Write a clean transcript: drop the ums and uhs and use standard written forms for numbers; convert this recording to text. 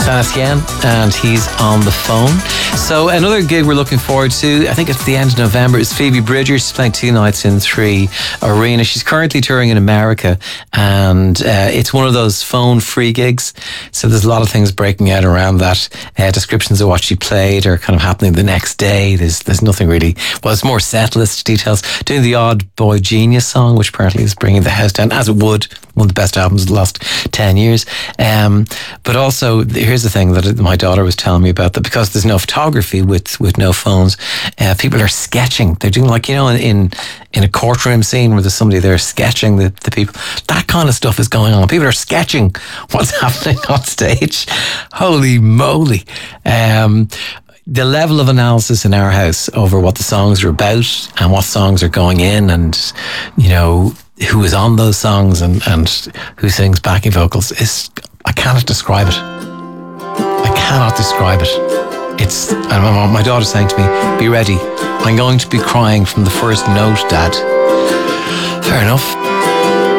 Sebastian, and he's on the phone. So another gig we're looking forward to, I think it's the end of November, is Phoebe Bridgers. She's playing 2 nights in 3 Arena. She's currently touring in America, and it's one of those phone-free gigs. So there's a lot of things breaking out around that. Descriptions of what she played are kind of happening the next day. There's nothing really. Well, it's more set list details. Doing the Odd Boy Genius song, which apparently is bringing the house down, as it would. One of the best albums of the last 10 years. But also, here's the thing that my daughter was telling me about, that because there's no photography with no phones, people are sketching. They're doing, like, you know, in a courtroom scene where there's somebody there sketching the people. That kind of stuff is going on. People are sketching what's happening on stage. Holy moly. The level of analysis in our house over what the songs are about and what songs are going in, and, you know, who is on those songs and who sings backing vocals, is, I cannot describe it. I cannot describe it. It's, and my daughter's saying to me, be ready. I'm going to be crying from the first note, Dad. Fair enough.